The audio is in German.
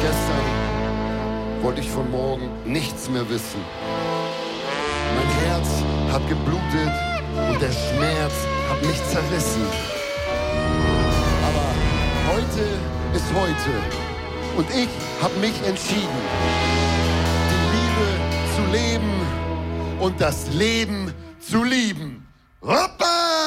Gestern wollte ich von morgen nichts mehr wissen. Mein Herz hat geblutet und der Schmerz hat mich zerrissen. Aber heute ist heute und ich habe mich entschieden, die Liebe zu leben und das Leben zu lieben. Hoppa!